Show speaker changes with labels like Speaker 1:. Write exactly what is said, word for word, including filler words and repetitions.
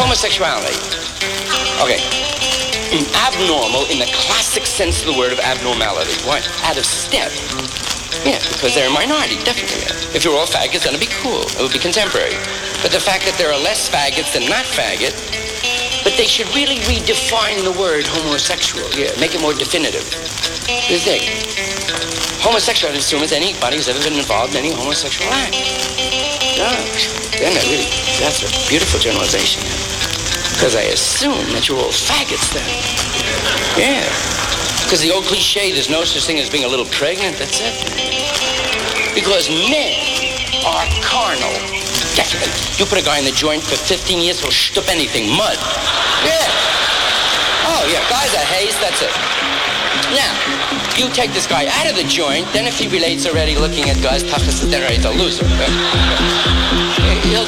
Speaker 1: Homosexuality. Okay. Abnormal in the classic sense of the word of abnormality. Why? Out of step. Yeah, because they're a minority, definitely. If you're all faggots, then it'd be cool. It would be contemporary. But the fact that there are less faggots than not faggot, but they should really redefine the word homosexual. Yeah, make it more definitive. What do you think? Homosexual, I assume, is anybody who's ever been involved in any homosexual act. Yeah, then that really, that's a beautiful generalization. Because I assume that you're all faggots then. Yeah. Because the old cliche, there's no such thing as being a little pregnant, that's it. Because men are carnal. Definitely. You put a guy in the joint for fifteen years, he'll shtup anything, mud. Yeah. Oh, yeah, guys are haze, that's it. Now, you take this guy out of the joint, then if he relates already looking at guys, toughness, then he's a loser. He'll